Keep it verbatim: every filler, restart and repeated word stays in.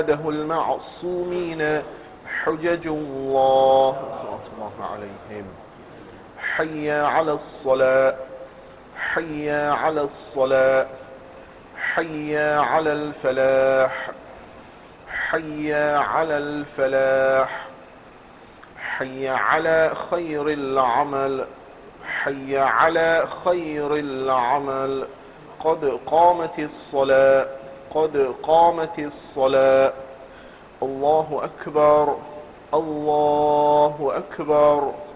المعصومين حجج الله صلوات الله عليهم. حي على الصلاة، حي على الصلاة، حي على الفلاح، حي على الفلاح، حي على خير العمل، حي على خير العمل. قد قامت الصلاة، قد قامت الصلاة. الله أكبر، الله أكبر.